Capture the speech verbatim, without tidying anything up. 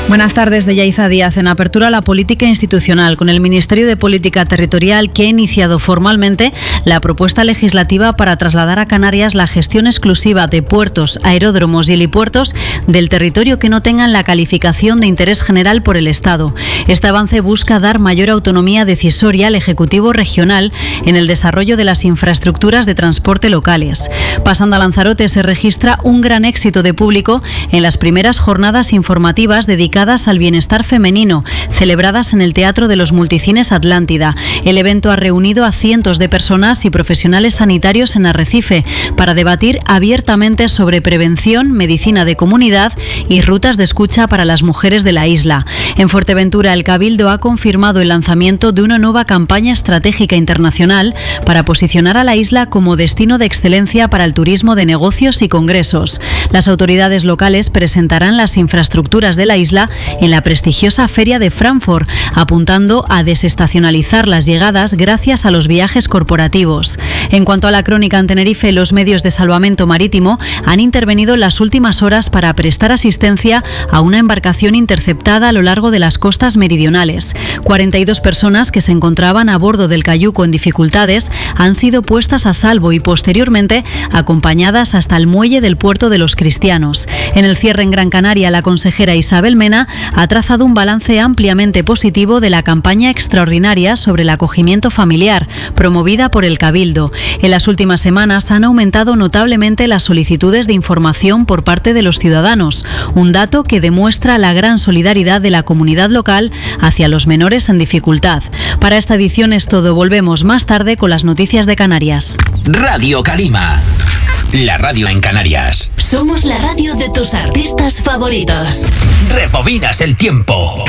Buenas tardes, de Yaiza Díaz. En apertura a la política institucional, con el Ministerio de Política Territorial, que ha iniciado formalmente la propuesta legislativa para trasladar a Canarias la gestión exclusiva de puertos, aeródromos y helipuertos del territorio que no tengan la calificación de interés general por el Estado. Este avance busca dar mayor autonomía decisoria al Ejecutivo regional en el desarrollo de las infraestructuras de transporte locales. Pasando a Lanzarote, se registra un gran éxito de público en las primeras jornadas informativas dedicadas al bienestar femenino, celebradas en el Teatro de los Multicines Atlántida. El evento ha reunido a cientos de personas y profesionales sanitarios en Arrecife para debatir abiertamente sobre prevención, medicina de comunidad y rutas de escucha para las mujeres de la isla. En Fuerteventura, el Cabildo ha confirmado el lanzamiento de una nueva campaña estratégica internacional para posicionar a la isla como destino de excelencia para el turismo de negocios y congresos. Las autoridades locales presentarán las infraestructuras de la isla en la prestigiosa Feria de Frankfurt, apuntando a desestacionalizar las llegadas gracias a los viajes corporativos. En cuanto a la crónica en Tenerife, los medios de salvamento marítimo han intervenido en las últimas horas para prestar asistencia a una embarcación interceptada a lo largo de las costas meridionales. cuarenta y dos personas que se encontraban a bordo del cayuco en dificultades han sido puestas a salvo y posteriormente acompañadas hasta el muelle del puerto de los Cristianos. En el cierre en Gran Canaria, la consejera Isabel Mena ha trazado un balance ampliamente positivo de la campaña extraordinaria sobre el acogimiento familiar, promovida por el Cabildo. En las últimas semanas han aumentado notablemente las solicitudes de información por parte de los ciudadanos, un dato que demuestra la gran solidaridad de la comunidad local hacia los menores en dificultad. Para esta edición es todo. Volvemos más tarde con las noticias de Canarias. Radio Calima, la radio en Canarias. Somos la radio de tus artistas favoritos. Rebobinas el tiempo.